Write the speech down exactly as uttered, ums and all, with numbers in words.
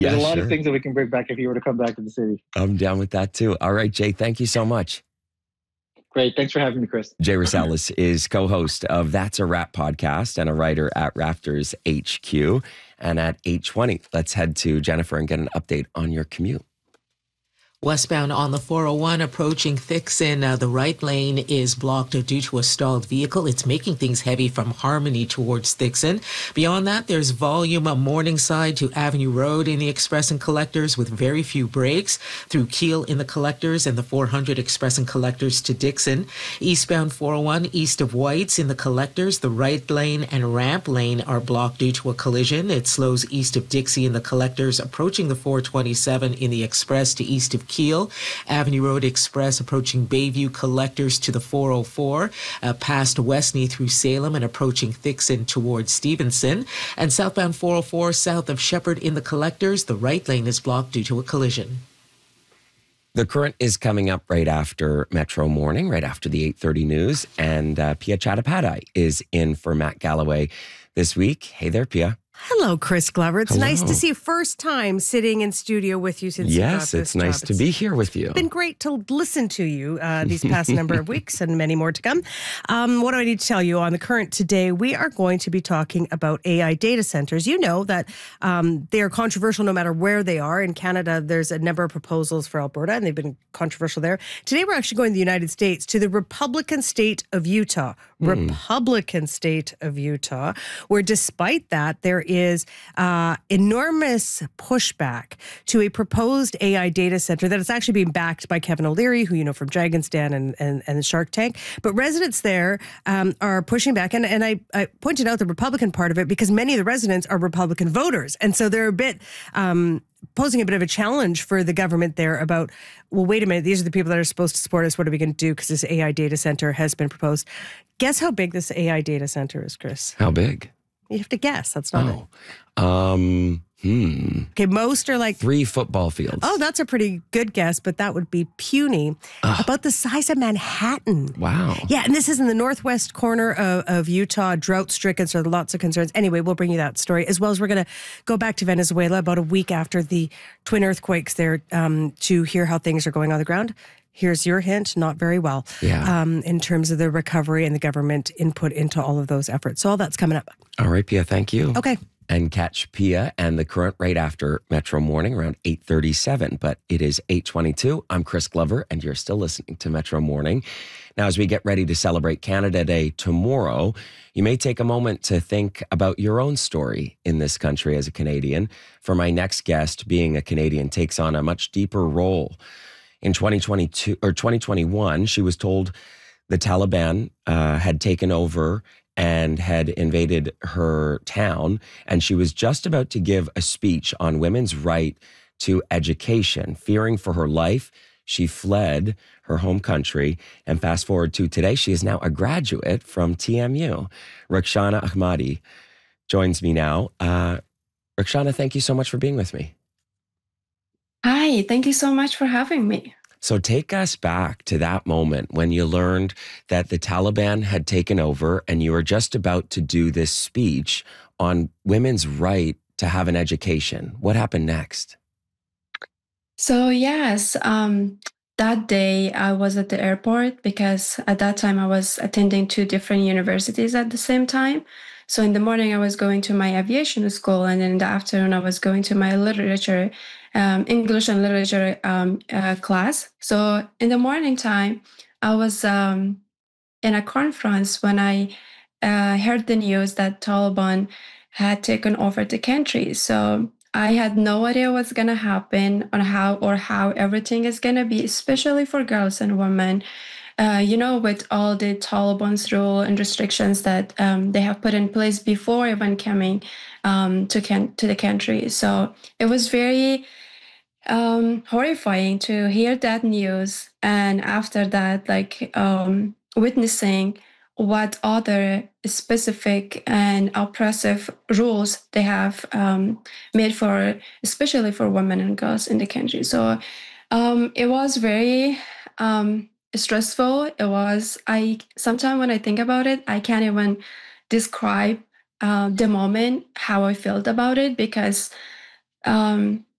There's Yeah, a lot sure. of things that we can bring back if you were to come back to the city. I'm down with that too. All right, Jay, thank you so much. Great. Thanks for having me, Chris. Jay Rosales is co-host of That's a Wrap podcast and a writer at Raptors H Q. And at eight twenty, let's head to Jennifer and get an update on your commute. Westbound on the four oh one approaching Thixon, uh, the right lane is blocked due to a stalled vehicle. It's making things heavy from Harmony towards Thixon. Beyond that, there's volume on Morningside to Avenue Road in the Express and Collectors with very few breaks through Keele in the Collectors and the four hundred Express and Collectors to Dixon. Eastbound four oh one east of Whites in the Collectors, the right lane and ramp lane are blocked due to a collision. It slows east of Dixie in the Collectors, approaching the four twenty-seven in the Express to east of Keele. Avenue Road Express approaching Bayview Collectors to the four oh four, uh, past Westney through Salem and approaching Thixon towards Stevenson. And southbound four oh four south of Shepherd in the Collectors, the right lane is blocked due to a collision. The Current is coming up right after Metro Morning, right after the eight thirty news. And uh, Pia Chattopadhyay is in for Matt Galloway this week. Hey there, Pia. Hello, Chris Glover. It's Hello. nice to see you. First time sitting in studio with you since you got Yes, this it's nice job. to be here with you. It's been great to listen to you uh, these past number of weeks and many more to come. Um, what do I need to tell you on The Current today? We are going to be talking about A I data centers. You know that um, they are controversial no matter where they are. In Canada, there's a number of proposals for Alberta, and they've been controversial there. Today, we're actually going to the United States, to the Republican state of Utah. Mm. Republican state of Utah, where despite that, there is uh, enormous pushback to a proposed A I data center that is actually being backed by Kevin O'Leary, who you know from Dragon's Den and, and, and Shark Tank. But residents there um, are pushing back. And, and I, I pointed out the Republican part of it because many of the residents are Republican voters. And so they're a bit... Um, posing a bit of a challenge for the government there about, well, wait a minute, these are the people that are supposed to support us. What are we going to do? Because this A I data center has been proposed. Guess how big this A I data center is, Chris? How big? You have to guess. That's not oh. it. Um, hmm. Okay, most are like... Three football fields. Oh, that's a pretty good guess, but that would be puny. Ugh. About the size of Manhattan. Wow. Yeah, and this is in the northwest corner of, of Utah, drought-stricken, so lots of concerns. Anyway, we'll bring you that story, as well as we're going to go back to Venezuela about a week after the twin earthquakes there um, to hear how things are going on the ground. Here's your hint, not very well, yeah. um, in terms of the recovery and the government input into all of those efforts. So all that's coming up. All right, Pia, thank you. Okay. And catch Pia and The Current right after Metro Morning around eight thirty-seven. But it is eight twenty-two. I'm Chris Glover, and you're still listening to Metro Morning. Now, as we get ready to celebrate Canada Day tomorrow, you may take a moment to think about your own story in this country as a Canadian. For my next guest, being a Canadian takes on a much deeper role. In twenty twenty-two or twenty twenty-one, she was told the Taliban uh, had taken over and had invaded her town, and she was just about to give a speech on women's right to education. Fearing for her life, she fled her home country, and fast forward to today, she is now a graduate from T M U. Rukhsana Ahmadi joins me now. Uh, Rukhsana, thank you so much for being with me. Hi, thank you so much for having me. So take us back to that moment when you learned that the Taliban had taken over and you were just about to do this speech on women's right to have an education. What happened next? So yes, um, that day I was at the airport because at that time I was attending two different universities at the same time. So in the morning I was going to my aviation school, and then in the afternoon I was going to my literature Um, English and literature um, uh, class. So in the morning time, I was um, in a conference when I uh, heard the news that Taliban had taken over the country. So I had no idea what's going to happen on how or how everything is going to be, especially for girls and women. Uh, you know, with all the Taliban's rule and restrictions that um, they have put in place before even coming um, to can- to the country. So it was very um, horrifying to hear that news. And after that, like um, witnessing what other specific and oppressive rules they have um, made for, especially for women and girls in the country. So um, it was very um, stressful. It was, I, sometimes when I think about it, I can't even describe uh, the moment, how I felt about it, because um,